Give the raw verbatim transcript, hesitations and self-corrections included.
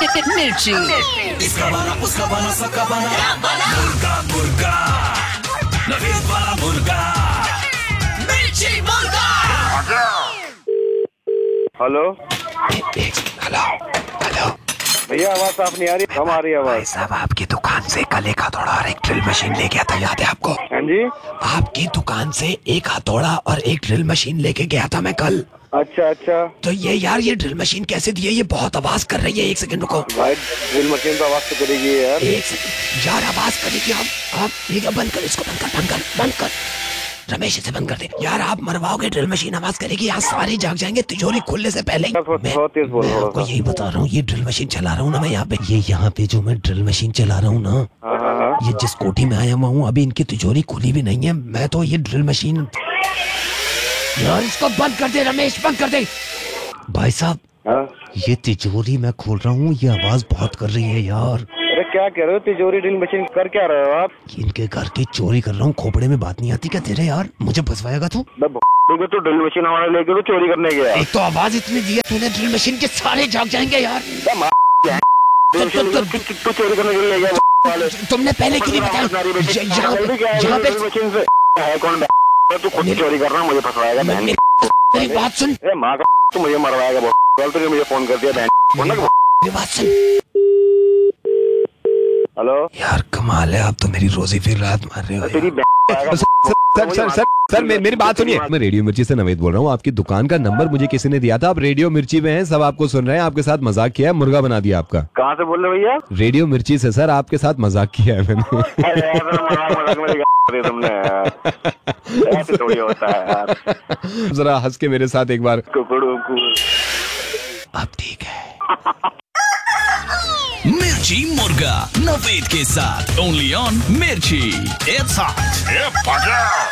मिर्ची। इसका बना उसका बना सबका बना मुर्गा मुर्गा नवीन वाला मुर्गा मिर्ची मुर्गा। हेलो हेलो हेलो भैया, आवाज साफ नहीं आ रही, कम आ रही है भाई आवाज। साहब, आपकी दुकान से कल एक हथौड़ा और एक ड्रिल मशीन ले गया था, याद है आपको? हाँ जी। आपकी दुकान से एक हथौड़ा और एक ड्रिल मशीन लेके गया था मैं कल। अच्छा अच्छा। तो ये यार, ये ड्रिल मशीन कैसे दी है? ये बहुत आवाज कर रही है। एक सेकंड रुको भाई, ड्रिल मशीन तो आवाज तो करेगी यार। एक सेकंड यार, आवाज करेगी। आप आप ठीक है, बंद कर इसको, बंद कर बंद कर बंद कर रमेश, इसे बंद कर दे यार। आप मरवाओगे, ड्रिल मशीन आवाज करेगी, यहाँ सारे जाग जाएंगे तिजोरी खुलने से पहले ही। मैं, बहुत तेज बोल मैं रहा हूँ। आपको यही बता रहा हूँ, ये ड्रिल मशीन चला रहा हूँ ना मैं यहाँ पे, ये यहाँ पे जो मैं ड्रिल मशीन चला रहा हूँ ना, हाँ हाँ हाँ। ये जिस कोठी में आया हुआ हूँ, अभी इनकी तिजोरी खुली भी नहीं है। मैं तो ये ड्रिल मशीन, यार इसको बंद कर दे रमेश, बंद कर दे। भाई साहब, हाँ? ये तिजोरी मैं खोल रहा हूँ, ये आवाज बहुत कर रही है यार। अरे क्या कह रहे हो? तिजोरी ड्रिल मशीन कर क्या रहे हो आप? इनके घर की चोरी कर रहा हूँ, खोपड़े में बात नहीं आती क्या तेरे? यार मुझे फंसवाएगा तू? देखो, तो ड्रिल मशीन हमारे लेके तो चोरी करने गया। एक तो आवाज इतनी दी है तूने, ड्रिल मशीन के सारे जाग जाएंगे यार। ड्रिल मशीन तो चोरी करने के लिए गया वाले। तुमने पहले क्यों नहीं बताया? यहाँ यहाँ पे ड्रिल मशीन से है कौन? तू खुद ही चोरी कर रहा है, मुझे फंसवाएगा बहन। मेरी बात सुन, अरे माँ का, तू मुझे मरवाएगा। कल तो मुझे फोन कर दिया बहन। मेरी बात सुन। हेलो यार कमाल है, आप तो मेरी रोजी फिर रात मार रहे हो तेरी यार। बहन। सर सर सर सर मे, मेरी बात सुनिए, मैं रेडियो मिर्ची से नवेद बोल रहा हूँ। आपकी दुकान का नंबर मुझे किसी ने दिया था, आप रेडियो मिर्ची में हैं, सब आपको सुन रहे हैं, आपके साथ मजाक किया है, मुर्गा बना दिया आपका। कहाँ से बोल रहे भैया? रेडियो मिर्ची से सर, आपके साथ मजाक किया है मैंने। अरे यार, मजाक मजाक में कर दिया तुमने यार। ऐसे थोड़ी होता है यार। जरा हंस के मेरे साथ एक बार। कुकड़ू कु। अब ठीक है। मिर्ची मुर्गा नवेद के साथ ओनली ऑन मिर्ची। It's hot.